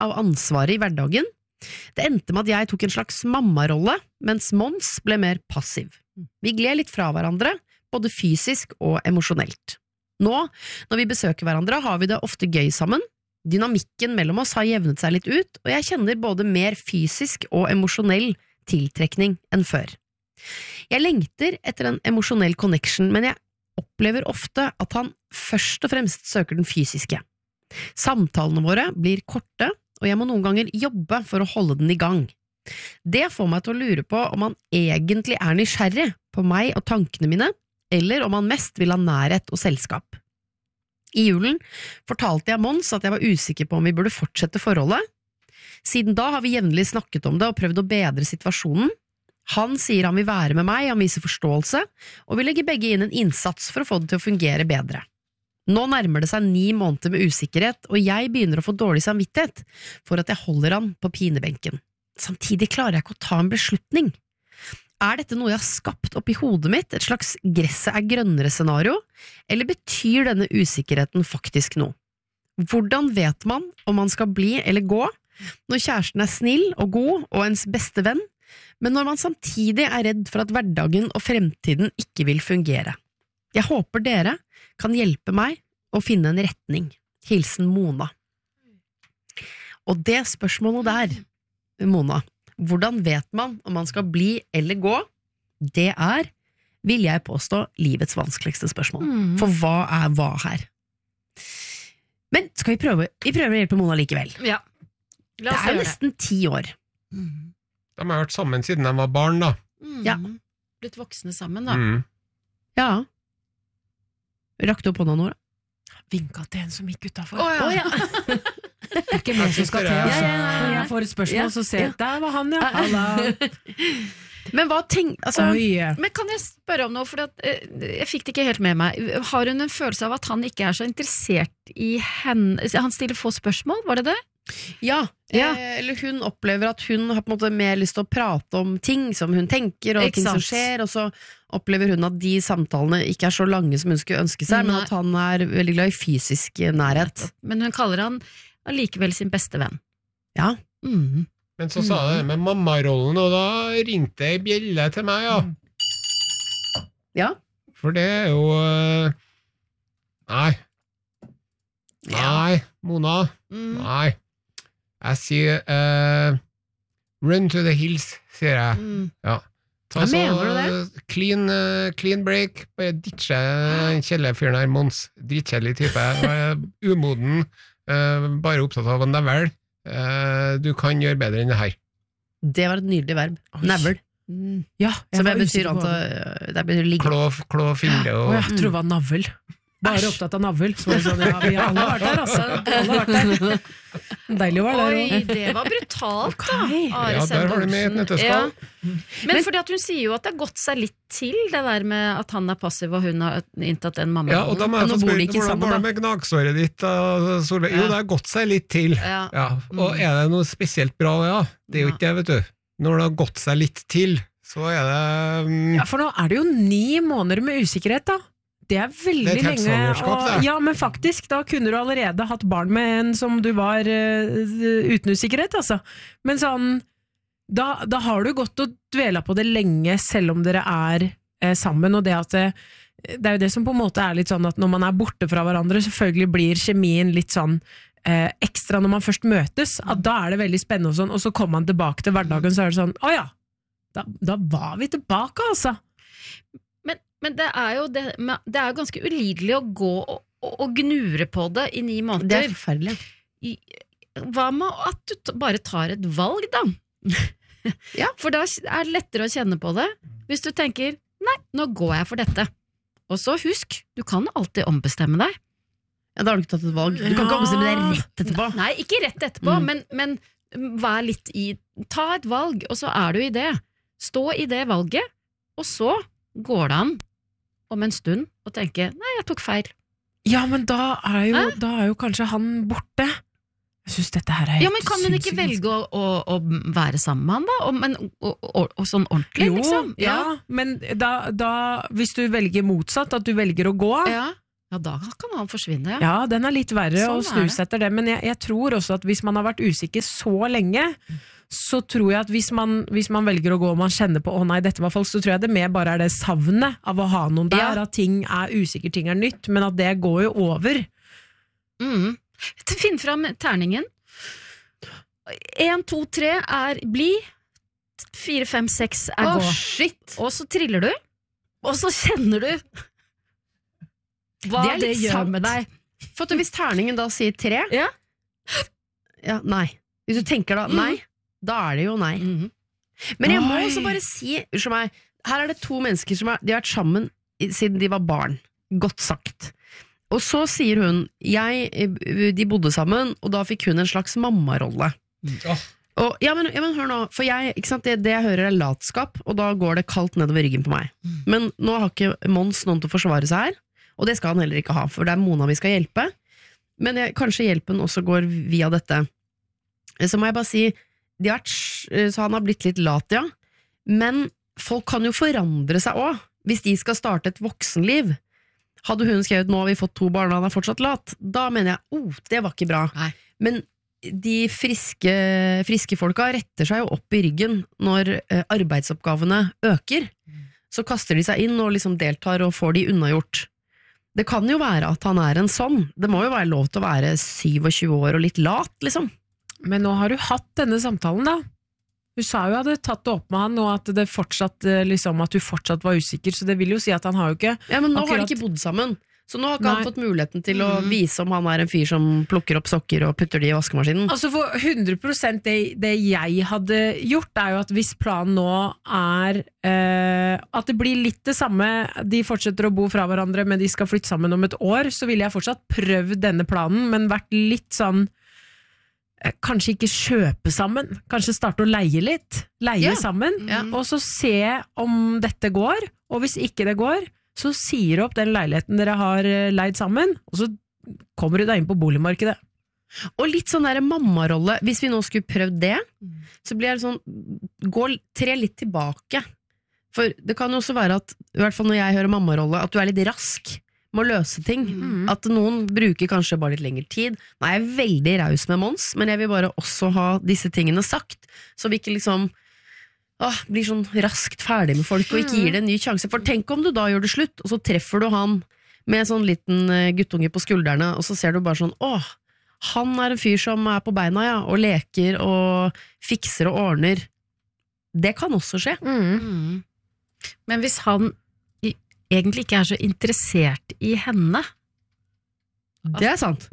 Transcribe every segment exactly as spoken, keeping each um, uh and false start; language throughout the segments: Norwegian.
av ansvaret i hverdagen. Det endte med at jeg tok en slags mammarolle, mens Mons ble mer passiv. Vi gled litt fra hverandre, både fysisk og emosjonelt. Nå, når vi besøker hverandre, har vi det ofte gøy sammen. Dynamikken mellom oss har jevnet seg litt ut, og jeg kjenner både mer fysisk og emosjonell tiltrekning enn før. Jeg lengter etter en emosjonell connection, men jeg opplever ofte at han først og fremst søker den fysiske. Samtalene våre blir korte, og jeg må noen ganger jobbe for å holde den i gang. Det får meg til å lure på om han egentlig er nysgjerrig på meg og tankene mine, eller om han mest vil ha nærhet og selskap. I julen fortalte jeg Mons at jeg var usikker på om vi burde fortsette forholdet. Siden da har vi jevnlig snakket om det og prøvd å bedre situasjonen. Han sier han vil være med meg, han viser forståelse, og vil legge begge inn en innsats for å få det til å fungere bedre. Nå nærmer det seg ni måneder med usikkerhet, og jeg begynner å få dårlig samvittighet for at jeg holder han på pinebenken. Samtidig klarer jeg ikke å ta en beslutning. Er dette noe jeg har skapt opp i hodet mitt, et slags gresset er grønnere scenario, eller betyr denne usikkerheten faktisk noe? Hvordan vet man om man skal bli eller gå, når kjæresten er snill og god og ens beste venn, men når man samtidig er redd for at hverdagen og fremtiden ikke vil fungere? Jeg håper dere kan hjelpe meg å finne en retning. Hilsen Mona. Og det spørsmålet der, Mona, hvordan vet man om man skal bli eller gå? Det er, vil jeg påstå, livets vanskeligste spørsmål. Mm. For hva er hva her? Men skal vi prøve, vi prøver å hjelpe Mona likevel. Ja. Det er jo nesten ti år. Mm. De har vært sammen siden de var barn, da. Mm. Ja. Blitt voksne sammen, da. Mm. Ja. Rakte opp hånda nå, da. Vinka til en som gikk utenfor. Å ja. Å, ja. Det er ikke mer som skal til, altså. Ja, ja, ja. Når jeg får et spørsmål, Ja. så ser jeg, der var han, ja. Alla. Men hva tenk... Altså, Oi. Men kan jeg spørre om noe, for at, eh, jeg fikk det ikke helt med meg. Har hun en følelse av at han ikke er så interessert i henne? Han stiller få spørsmål, var det det? ja, Ja. Eh, eller hun opplever at hun har på en måte mer lyst til å prate om ting som hun tenker, og Ikke ting som sant. skjer, og så opplever hun at de samtalene ikke er så lange som hun skulle ønske seg, men Nei. at han er veldig glad i fysisk nærhet. Men hun kaller han allikevel sin beste venn. Ja. Mm. Men så sa det med mammarollen, og da ringte ei bjelle til meg, ja. Ja. For det er jo øh, Nei. Nei, Mona. Mm. Nei. Jeg sier øh, run to the hills, sier jeg. Mm. Ja. Ta Hva så, mener du det? Clean, øh, clean break. Bare ditche kjellerfyren her, Mons. Dritkjedelig type. øh, Umoden. øh, Bare opptatt av en nevel. Øh, Du kan gjøre bedre enn det her. Det var et nydelig verb. Oi. Nevel. Mm. Ja, jeg Som var jeg betyr, usikker på annet, det. det betyr ligge. Klå, klå fingre Å, og jeg tror det var navl. Bare Æsj. opptatt av navl. Så var det sånn, ja, vi har alle vært der, altså. Alle har vært der. Deilig var det. Oi, det var brutalt, da. Are Ja, der har du med et Sende nøtteskall. Olsen. Men, fordi at hun sier jo at det har gått seg litt til, det der med at han er passiv og hun har inntatt en mamma. Ja, og da må jeg Men nå få bor de spørre, ikke hvordan sammen, går det da? med gnagsåret ditt, da, Solveig? Jo, Ja. det har gått seg litt til. Ja. Ja, og er det noe spesielt bra, ja? Det er jo Ja. ikke det, vet du. Når det har gått seg litt til, så er det mm, Ja, for nå er det jo ni måneder med usikkerhet, da. Det er veldig Det er et helt lenge. svangerskap, det. Ja, men faktisk, da kunne du allerede hatt barn med en som du var uh, uten usikkerhet, altså. Men sånn, da, da har du gått og dvela på det lenge, selv om dere er eh, sammen, og det at det, det er jo det som på en måte er litt sånn at når man er borte fra hverandre, selvfølgelig blir kjemien litt sånn eh, ekstra når man først møtes, at da er det veldig spennende og sånn, og så kommer man tilbake til hverdagen, så er det sånn, å ja, da, da var vi tilbake, altså. Men, men det er jo det, det er jo ganske ulidelig å gå og, og, og gnure på det i ni Det er måneder. forferdelig. I- Hva med at du t- bare tar et valg, da? Ja. For da er det lettere å kjenne på det. Hvis du tenker, nei, nå går jeg for dette. Og så husk, du kan alltid ombestemme deg. Ja, da har du ikke tatt et valg. Du kan ikke ombestemme deg rett etterpå. Nei, ikke rett etterpå, Mm. men, men vær litt i, ta et valg, og så er du i det. Stå i det valget, og så går det an om en stund å tenke, nei, jeg tok feil. Ja, men da er jo, Hæ? da er jo kanskje han borte. Jeg synes dette her er helt Ja, men kan hun ikke sinnssykt. velge å, å, å være sammen med han da? Og, men, og, og, og sånn ordentlig, Jo, liksom? ja, men da, da, hvis du velger motsatt, at du velger å gå, Ja. Ja, da kan han forsvinne, ja. Ja, den er litt verre Sånn å er snuse etter det, men jeg, jeg tror også at hvis man har vært usikker så lenge, så tror jeg at hvis man, hvis man velger å gå og man kjenner på, å nei, dette var falskt, så tror jeg det mer bare er det savnet av å ha noen der, Ja. at ting er usikker, ting er nytt, men at det går jo over. Mm. Finn fram terningen. En, to, tre er bli, fire, fem, seks er Å, gå. shit! Og så triller du, og så kjenner du hva Det det, er litt gjør sant. med deg. For at hvis terningen da sier tre, Ja. ja, nei. Hvis du tenker da, nei, da er det jo nei. Mhm. Men jeg må Oi. også bare si, unnskyld meg, her er det to mennesker som har, de har vært sammen i- siden de var barn. Godt sagt. Og så sier hun, jeg, de bodde sammen, og da fikk hun en slags mammarolle. Åh, Og, ja, men, ja, men hør nå, for jeg, ikke sant, det, det jeg hører er latskap, og da går det kaldt nedover ryggen på meg. Men nå har ikke Mons noen til å forsvare seg her, og det skal han heller ikke ha, for det er Mona vi skal hjelpe. Men jeg, kanskje hjelpen også går via dette. Så må jeg bare si, de har vært, så han har blitt litt lat, ja. Men folk kan jo forandre seg også, hvis de skal starte et voksenliv. Hadde hun skrevet, nå har vi fått to barn, og han er fortsatt lat, da mener jeg, oh, det var ikke bra. Nei. Men de friske, friske folka retter seg jo opp i ryggen når eh, arbeidsoppgavene øker. Så kaster de seg inn og liksom deltar og får de unnagjort. Det kan jo være at han er en sånn. Det må jo være lov til å være tjuesju år og litt lat, liksom. Men nå har du hatt denne samtalen da. Hun sa jo at du hadde tatt det opp med han, og at, det fortsatt, eh, liksom, at du fortsatt var usikker, så det vil jo si at han har jo ikke... Ja, men nå har Akkurat. de ikke bodd sammen. Så nå har ikke Nei. han fått muligheten til å Mm. vise om han er en fyr som plukker opp sokker og putter de i vaskemaskinen. Altså for hundre prosent det, det jeg hadde gjort, er jo at hvis planen nå er eh, at det blir litt det samme, de fortsetter å bo fra hverandre, men de skal flytte sammen om et år, så ville jeg fortsatt prøvd denne planen, men vært litt sånn eh, kanskje ikke kjøpe sammen, kanskje starte å leie litt, leie Ja. sammen, Ja. og så se om dette går, og hvis ikke det går, så sier du opp den leiligheten dere har eh, leid sammen, og så kommer du deg inn på boligmarkedet. Og litt sånn der mammarolle. Hvis vi nå skulle prøvd det, så blir det sånn, gå, tre litt tilbake. For det kan jo også være at, i hvert fall når jeg hører mammarolle, at du er litt rask med å løse ting. Mm. At noen bruker kanskje bare litt lengre tid. Nå er jeg veldig raus med Mons, men jeg vil bare også ha disse tingene sagt, så vi ikke liksom åh, blir sånn raskt ferdig med folk og ikke gir det en ny sjanse. For tenk om du da gjør det slutt, og så treffer du han med en sånn liten eh, guttunge på skuldrene, og så ser du bare sånn, åh, han er en fyr som er på beina, ja, og leker og fikser og ordner. Det kan også skje. Mm. Men hvis han i- egentlig ikke er så interessert i henne, Det er sant.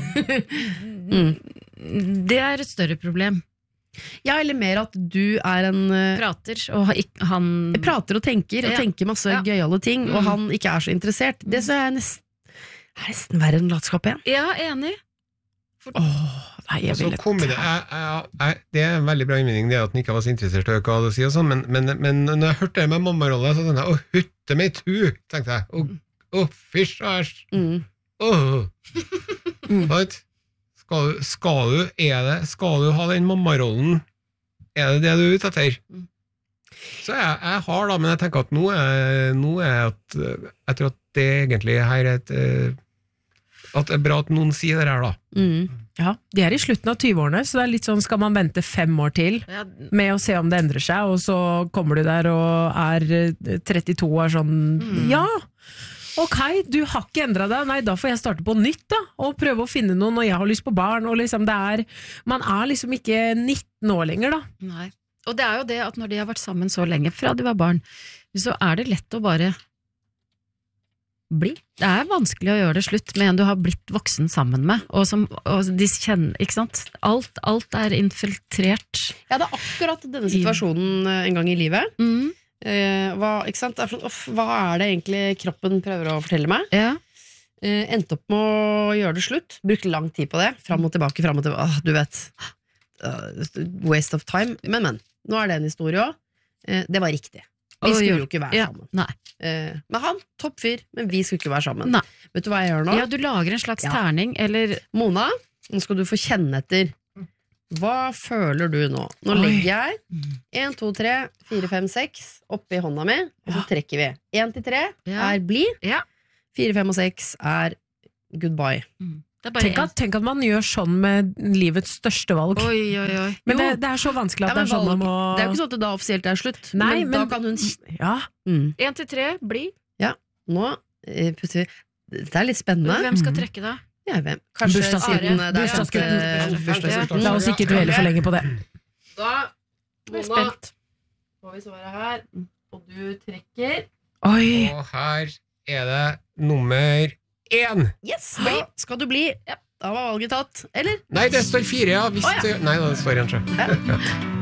mm. det er et større problem. Ja, eller mer at du er en eh, Prater, og ikk- han prater og tenker, og Ja. tenker masse Ja. gøyale ting, og Mm. han ikke er så interessert. Det så er nesten, er nesten verre enn latskap igjen. Ja, enig. Åh, nei, jeg Og så ville kommer det, jeg, jeg, jeg, det er en veldig bra innvending, det at han ikke var så interessert i hva jeg hadde å si, og sånn, men, men, men når jeg hørte det med mammarolle, så tenkte jeg, å, hutte meg tu, tenkte jeg. Å, å fysj, æsj. Mm. Åh. Mm. Sant? Skal, du- skal du, er det, skal du ha den mammarollen? Er det det du er ute etter? Mm. Så jeg, jeg har da, men jeg tenker at nå er, nå er at, jeg tror at det egentlig her er et, eh, at det er bra at noen sier det her da. Mm. Ja, de er i slutten av tyve-årene, så det er litt sånn, skal man vente fem år til Ja, med å se om det endrer seg, og så kommer du der og er eh, trettito og er sånn, Mm. ja, ok, du har ikke endret deg, nei, da får jeg starte på nytt da, og prøve å finne noen når jeg har lyst på barn, og liksom det er, man er liksom ikke nitten år lenger da. nei. Og det er jo det at når de har vært sammen så lenge, fra de var barn, så er det lett å bare bli. Det er vanskelig å gjøre det slutt med en du har blitt voksen sammen med, og, som, og de kjenner, ikke sant? Alt, alt er infiltrert. Ja, det er akkurat denne situasjonen eh, en gang i livet. Mm. Eh, hva, ikke sant? Det er sånn, off, hva er det egentlig kroppen prøver å fortelle meg? Ja. Eh, endte opp med å gjøre det slutt. Brukte lang tid på det. Fram og tilbake, fram og tilbake. Ah, du vet. Uh, waste of time. Men, men. Nå er det en historie også. Eh, det var riktig. Vi Og skulle gjør- jo ikke være Ja, sammen. nei. Eh, men han, topp fyr, men vi skulle ikke være sammen. Nei. Vet du hva jeg gjør nå? Ja, du lager en slags Ja. terning, eller Mona, nå skal du få kjenne etter. Hva føler du nå? Nå Oi. legger jeg en, to, tre, fire, fem, seks oppi hånda mi, og så trekker vi. En til tre Ja. er bli, Ja. Fire, fem og seks er goodbye. Mm. Det er bare Tenk at, tenk at man gjør sånn med livets største valg. Oi, oi, oi. Men det, Jo. det er så vanskelig at Ja, det men er sånn man valg- må Det er jo ikke sånn at det da offisielt er slutt, Nei, men, men da kan hun Ja, mm. En til tre, bli. Nå eh, putter vi Det er litt spennende. Hvem skal Mm. trekke da? Ja, hvem? Kanskje Bursdagsgutten. siden det er Bursdagsgutten. kanskje- bursdagsgutten. la oss ikke dvele for lenge på det. Da, Jeg er Mona, spent. får vi svaret her. Og du trekker. Oi! Og her er det nummer én. Yes, bli. Skal du bli? Ja, da var valget tatt. Eller? Nei, det står fire, ja. Hvis Å, ja. det, nei, det står en, sjø.